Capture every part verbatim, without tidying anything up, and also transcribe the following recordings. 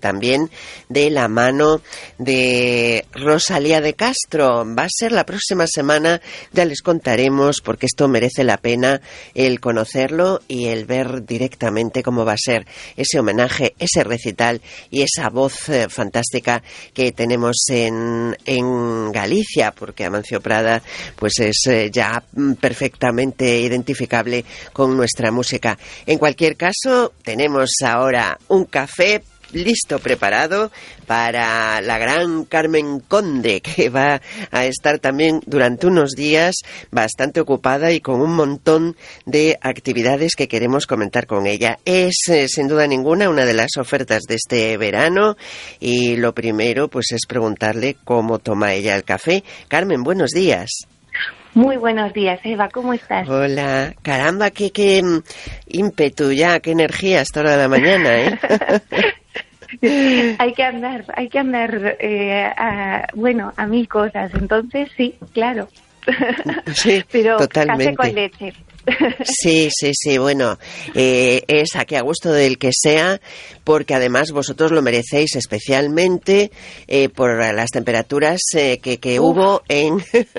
también de la mano de Rosalía de Castro. Va a ser la próxima semana, ya les contaremos, porque esto merece la pena el conocerlo y el ver directamente cómo va a ser ese homenaje, ese recital y esa voz eh, fantástica que tenemos en, en Galicia, porque Amancio Prada pues es eh, ya perfectamente identificable con nuestra música. En cualquier caso, tenemos ahora un café listo, preparado para la gran Carmen Conde, que va a estar también durante unos días bastante ocupada y con un montón de actividades que queremos comentar con ella. Es, eh, sin duda ninguna, una de las ofertas de este verano, y lo primero pues es preguntarle cómo toma ella el café. Carmen, buenos días. Muy buenos días, Eva, ¿cómo estás? Hola, caramba, qué, qué ímpetu ya, qué energía a esta hora de la mañana, ¿eh? Hay que andar, hay que andar, eh, a, bueno, a mil cosas, entonces sí, claro. Sí, pero totalmente. Café con leche. Sí, sí, sí, bueno, eh, es aquí a gusto del que sea, porque además vosotros lo merecéis especialmente eh, por las temperaturas eh, que, que hubo en,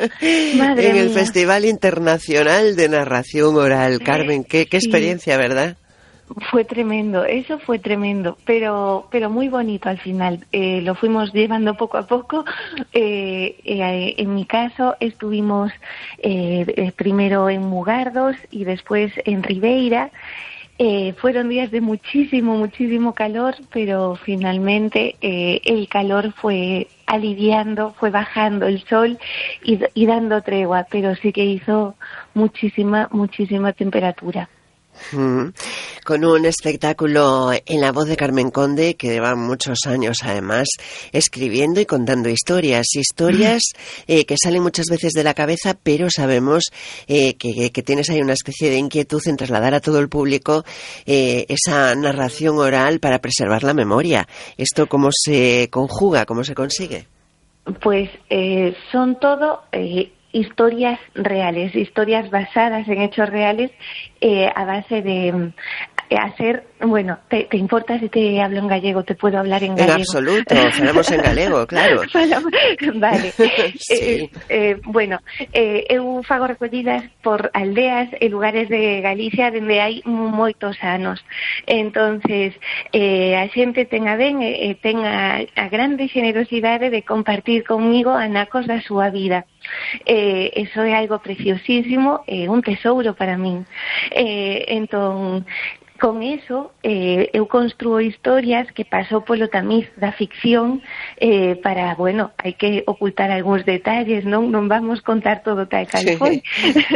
en el Festival Internacional de Narración Oral. Carmen, qué, qué experiencia, ¿verdad? Fue tremendo, eso fue tremendo, pero pero muy bonito al final. Eh, lo fuimos llevando poco a poco. Eh, eh, en mi caso estuvimos eh, primero en Mugardos y después en Ribeira. Eh, fueron días de muchísimo, muchísimo calor, pero finalmente eh, el calor fue aliviando, fue bajando el sol y, y dando tregua, pero sí que hizo muchísima, muchísima temperatura. Mm, con un espectáculo en la voz de Carmen Conde, que lleva muchos años además escribiendo y contando historias, historias eh, que salen muchas veces de la cabeza, pero sabemos eh, que, que tienes ahí una especie de inquietud en trasladar a todo el público eh, esa narración oral para preservar la memoria. ¿Esto cómo se conjuga, cómo se consigue? Pues eh, son todo eh, historias reales, historias basadas en hechos reales eh, a base de eh, hacer, bueno, te, ¿te importa si te hablo en gallego? ¿Te puedo hablar en gallego? En absoluto, falamos en galego, claro. Vale. Sí. Eh, eh, bueno, eh, eu fago recollidas por aldeas e lugares de Galicia dende hai moitos anos. Entonces, eh, a xente ten a ben e eh, ten a, a grande generosidade de compartir comigo anacos da súa vida. Eh, eso é algo preciosísimo, é eh, un tesouro para min. Eh, entón, con eso, eh, eu construo historias que pasou polo tamiz da ficción eh, para, bueno, hai que ocultar algúns detalles, non non vamos contar todo tal cal foi,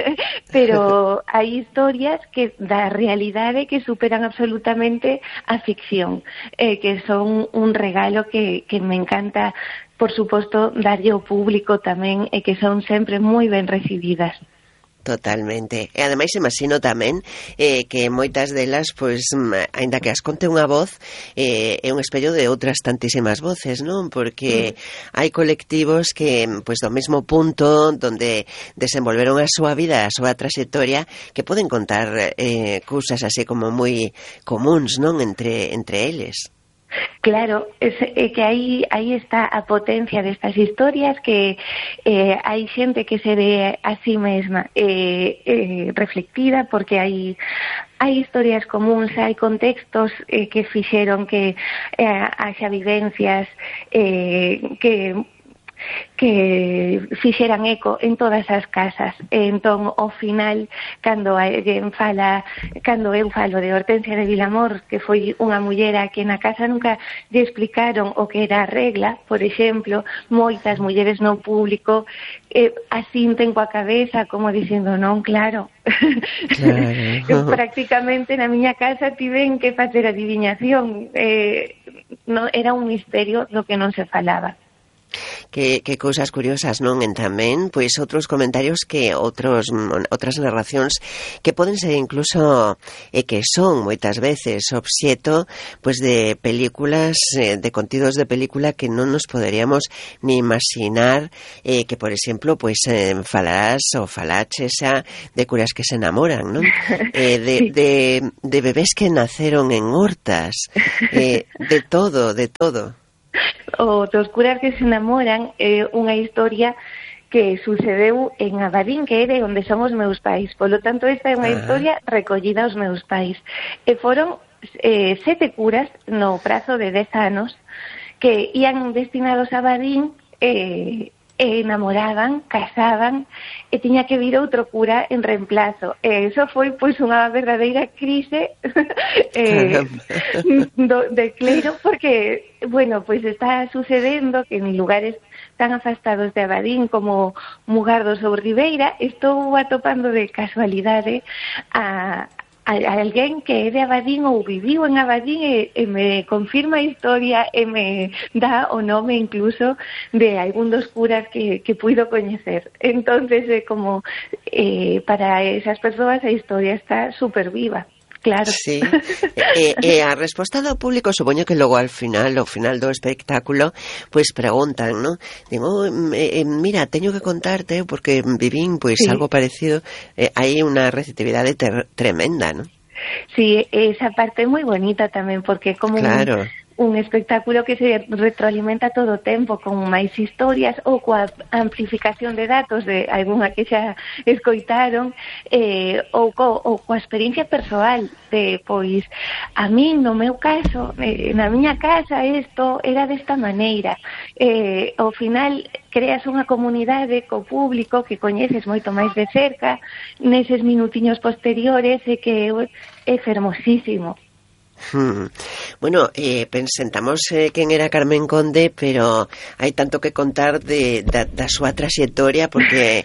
pero hai historias que da realidade que superan absolutamente a ficción, eh, que son un regalo que, que me encanta, por suposto, darlle ao público tamén, e que son sempre moi ben recibidas. Totalmente. E ademais imagino tamén eh, que moitas delas, pois, aínda que as conte unha voz, eh, é un espello de outras tantísimas voces, non? Porque mm. hai colectivos que, pois, do mesmo punto donde desenvolveron a súa vida, a súa traxectoria, que poden contar eh, cousas así como moi comuns, non? Entre, entre eles. Claro, é, é que aí aí está a potencia destas historias, que eh, hai xente que se ve a sí mesma eh, eh, reflectida, porque hai hai historias comuns, hai contextos eh, que fixeron que eh, haxa vivencias eh, que que fixeran eco en todas as casas. Entón, ao final, cando alguén fala, cando eu falo de Hortensia de Vilamor, que foi unha mullera que na casa nunca lle explicaron o que era a regla, por exemplo, moitas mulleres no público eh, asinten coa cabeza como dicindo, non, claro. Claro. Prácticamente na miña casa tiven que facer adiviñación. Eh, no, era un misterio do que non se falaba. Que, que cousas curiosas, non? En tamén, pois, outros comentarios que outros outras narracións que poden ser incluso e que son moitas veces obxeto pois de películas, eh, de contidos de película que non nos poderíamos ni imaginar, eh, que, por exemplo, pois eh, falarás ou falaches xa de curas que se enamoran, non? Eh, de, de, de bebés que naceron en hortas, eh, de todo, de todo. O dos curas que se enamoran é eh, unha historia que sucedeu en Abadín, que é de onde son os meus pais. Por lo tanto, esta é unha ah. historia recollida aos meus pais. E foron eh, sete curas no prazo de dez anos que ían destinados a Abadín e... Eh, e enamoraban, casaban e tiña que vir outro cura en reemplazo. E iso foi pois unha verdadeira crise eh, do, de clero, porque, bueno, pois está sucedendo que en lugares tan afastados de Abadín como Mugardos ou Ribeira estou atopando de casualidade a a alguén que é de Abadín ou viviu en Abadín e, e me confirma a historia e me dá o nome incluso de algún dos curas que, que puido coñecer. Entonces, é como eh, para esas persoas a historia está super viva. Claro. Sí. E, e a resposta do público, supoño que logo al final, ao final do espectáculo, pois preguntan, ¿no? Digo, oh, eh, mira, teño que contarte porque vivín pois sí. algo parecido. Eh, hai unha receptividade ter- tremenda, ¿no? Sí, esa parte é moi bonita tamén porque como claro. un un espectáculo que se retroalimenta todo o tempo con máis historias ou coa amplificación de datos de algunha que xa escoitaron eh, ou, co, ou coa experiencia persoal de, pois, a min, no meu caso, eh, na miña casa isto era desta maneira. Eh, ao final creas unha comunidade co público que coñeces moito máis de cerca neses minutiños posteriores e que é fermosísimo. Hmm. Bueno, eh, pensentamos eh, quen era Carmen Conde, pero hai tanto que contar de, da, da súa traxectoria porque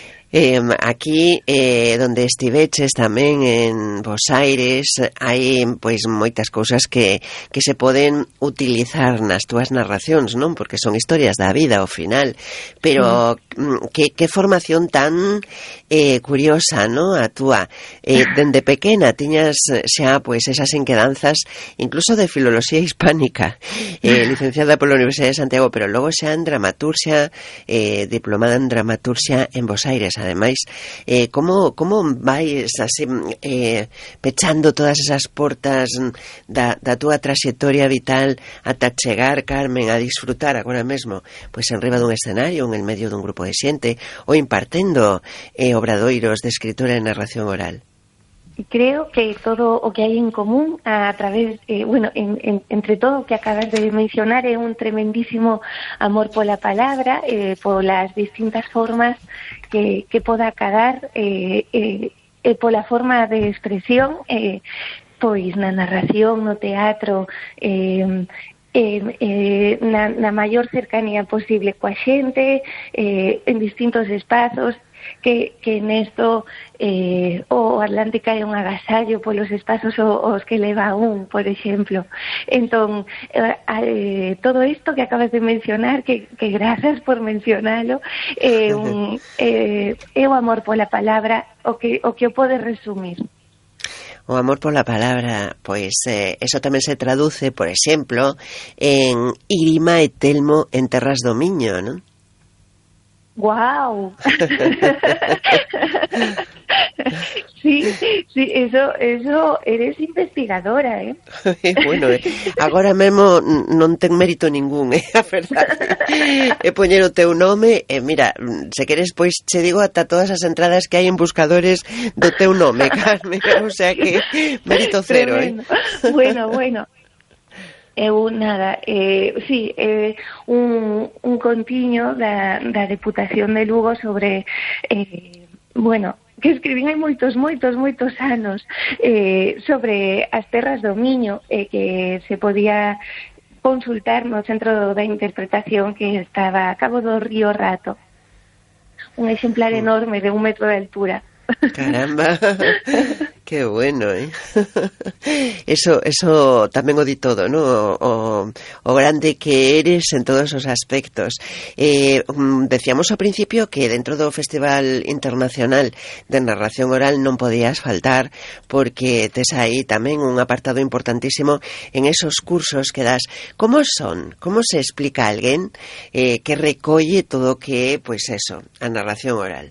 eh, aquí eh, donde estiveches tamén en Bos Aires hai pois moitas cousas que, que se poden utilizar nas túas narracións, non? Porque son historias da vida ao final, pero mm. que, que formación tan eh, curiosa, non? A túa eh, dende pequena tiñas xa pois esas enquedanzas incluso de filoloxía hispánica, eh, licenciada pola Universidade de Santiago, pero logo xa en dramaturxia, eh, diplomada en dramaturxia en Bos Aires. Ademais, eh, como, como vais así, eh, pechando todas esas portas da, da túa traxectoria vital ata chegar, Carmen, a disfrutar agora mesmo pois en riba dun escenario, en el medio dun grupo de xente, ou impartendo eh, obradoiros de escritura e narración oral? Creo que todo o que hai en común a través, eh, bueno, en, en, entre todo o que acabas de mencionar é un tremendísimo amor pola palabra, eh, polas distintas formas que, que poda acadar eh, eh, e pola forma de expresión, eh, pois na narración, no teatro, eh, Eh, eh, na, na maior cercanía posible coa xente, eh, en distintos espazos, que, que nesto eh, o Atlántica é un agasallo polos espazos os que leva un, por exemplo. Entón, eh, eh, todo isto que acabas de mencionar, que, que grazas por mencionalo, eh, un, eh, é o amor pola palabra o que o que o pode resumir. O amor pola palabra, pois eh, eso tamén se traduce, por exemplo, en Irima e Telmo en Terras do Miño, non? ¡Guau! Sí, sí, eso, eso, eres investigadora, ¿eh? Bueno, eh, agora mesmo non ten mérito ningún, eh, a verdade. E poñer o teu nome, e eh, mira, se queres, pois, che digo ata todas as entradas que hai en buscadores do teu nome, Carmen, o sea que mérito cero, eh. Bueno, bueno. Eu nada, eh, sí, eh, un, un contiño da, da Deputación de Lugo sobre, eh, bueno, que escribín hai moitos, moitos, moitos anos eh, sobre as terras do Miño, eh, que se podía consultar no Centro da Interpretación que estaba a cabo do Río Rato. Un exemplar enorme de un metro de altura. Caramba. Que bueno, eh? Eso, eso tamén o di todo, ¿no? O, o grande que eres en todos os aspectos. Eh, decíamos ao principio que dentro do Festival Internacional de Narración Oral non podías faltar, porque tes aí tamén un apartado importantísimo en esos cursos que das. Como son? Como se explica a alguén eh, que recolle todo o que é, pois eso, a narración oral?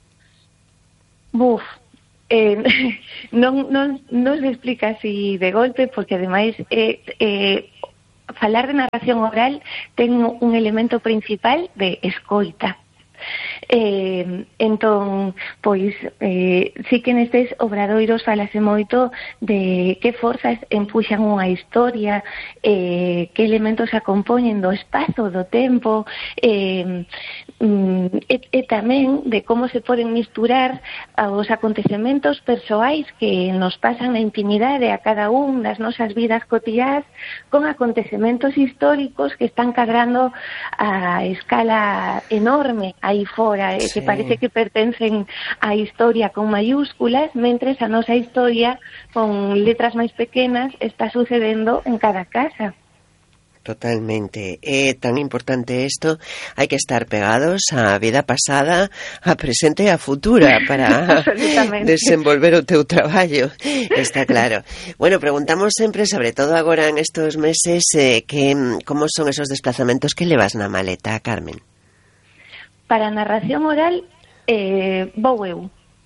Buf, eh, non, non, non se explica así de golpe, porque ademais eh, eh, falar de narración oral ten un elemento principal de escoita. Eh, entón, pois eh, sí que nestes obradoiros falase moito de que forzas empuxan unha historia, eh, que elementos a compoñen do espazo, do tempo, eh, e, e tamén de como se poden misturar os acontecementos persoais que nos pasan na intimidade a cada un das nosas vidas cotiás con acontecementos históricos que están cadrando a escala enorme aí fora, e que sí. parece que pertencen á historia con mayúsculas, mentres a nosa historia con letras máis pequenas está sucedendo en cada casa. Totalmente. É tan importante isto, hai que estar pegados á vida pasada, a presente e a futura para desenvolver o teu traballo, está claro. Bueno, preguntamos sempre, sobre todo agora en estos meses, eh, que como son esos desplazamentos que levas na maleta, Carmen? Para a narración oral, eh, vou eu.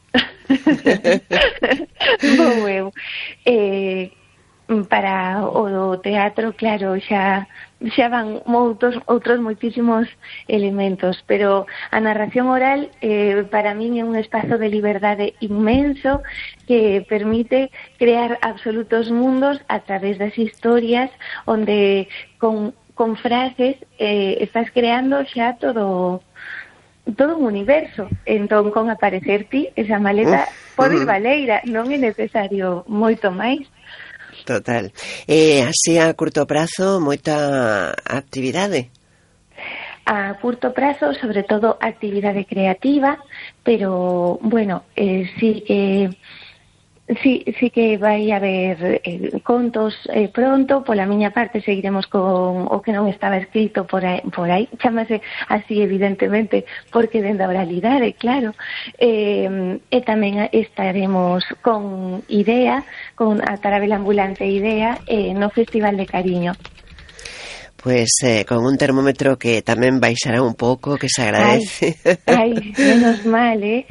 vou eu. Eh, para o teatro, claro, xa xa van moitos, outros moitísimos elementos, pero a narración oral eh, para min é un espazo de liberdade inmenso que permite crear absolutos mundos a través das historias, onde con, con frases eh, estás creando xa todo todo un universo. Entón, con aparecer ti, esa maleta uh, pode ir baleira, non é necesario moito máis. Total. Eh, así a curto prazo, moita actividade? A curto prazo, sobre todo, actividade creativa, pero, bueno, eh, sí que... Sí, sí que vai haber eh, contos eh, pronto. Pola miña parte seguiremos con o que non estaba escrito por aí, por aí. Chámase así evidentemente porque dende a oralidade, claro. Eh, e tamén estaremos con Idea, con a Tarabela Ambulante Idea, eh, no Festival de Cariño. Pues eh, con un termómetro que tamén baixará un pouco, que se agradece. Ai, ai, menos mal, eh?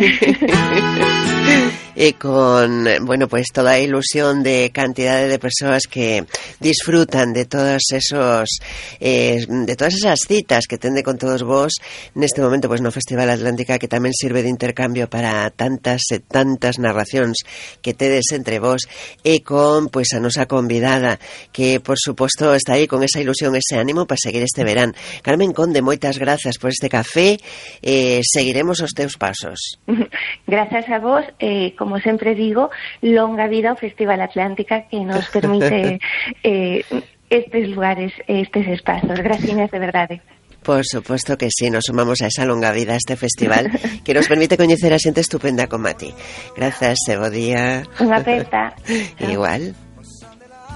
E con, bueno, pues toda a ilusión de cantidade de persoas que disfrutan de todos esos eh, de todas esas citas que tende con todos vos neste momento, pues no Festival Atlántica, que tamén sirve de intercambio para tantas e tantas narracións que tedes entre vos, e con, pues, a nosa convidada, que por suposto está aí con esa ilusión, ese ánimo para seguir este verán. Carmen Conde, moitas grazas por este café, eh, seguiremos os teus pasos. Grazas a vos, eh, como sempre digo, longa vida ao Festival Atlántica, que nos permite eh, estes lugares, estes espazos. Gracias de verdade. Por suposto que sí, nos sumamos a esa longa vida, a este festival que nos permite coñecer a xente estupenda como a ti. Grazas, e bo día. Unha aperta. Igual.